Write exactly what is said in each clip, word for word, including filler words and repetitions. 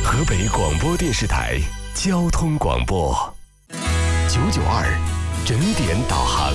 河北广播电视台交通广播九九二整点导航。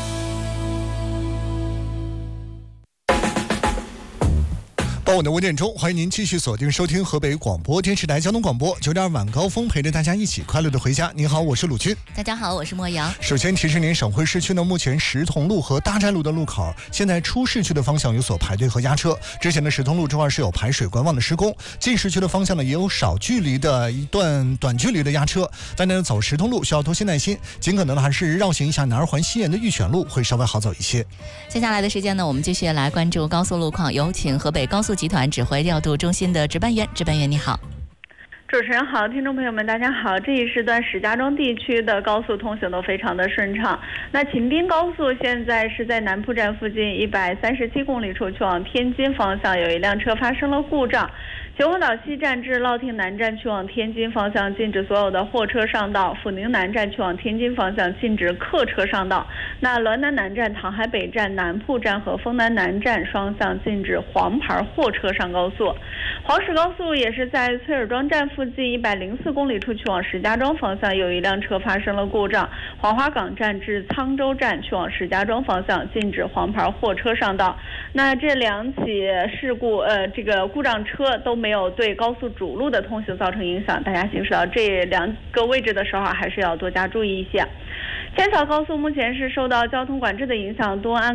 傍晚的五点钟，欢迎您继续锁定收听河北广播电视台交通广播九点二晚高峰，陪着大家一起快乐的回家。您好，我是鲁军。 大家好，我是莫阳。 首先提示您，省会市区呢，目前石桐路和大寨路的路口，现在出市区的方向有所排队和压车。之前的石桐路周二是有排水管网的施工，进市区的方向呢也有少距离的一段短距离的压车。但呢，走石桐路需要多些耐心，尽可能的还是绕行一下南二环西沿的玉泉路，会稍微好走一些。 接下来的时间呢，我们继续来关注高速路况，有请河北高速集团指挥调度中心的值班员。值班员你好。 主持人好，听众朋友们大家好。这一时段石家庄地区的高速通行都非常的顺畅。那秦滨高速现在是在南浦站附近一百三十七公里处去往天津方向，有一辆车发生了故障。秦皇岛西站至乐亭南站去往天津方向禁止所有的货车上道，阜宁南站去往天津方向禁止客车上道。那滦南南站、唐海北站、南浦站和丰南南站双向禁止黄牌货车上高速。黄石高速也是在崔尔庄站附近一百零四公里处去往石家庄方向，有一辆车发生了故障，黄花岗站至沧州站去往石家庄方向禁止黄牌货车上道。那这两起事故，呃，这个故障车都没有对高速主路的通行造成影响，大家行驶到这两个位置的时候还是要多加注意一些。千草高速目前是受到交通管制的影响，东安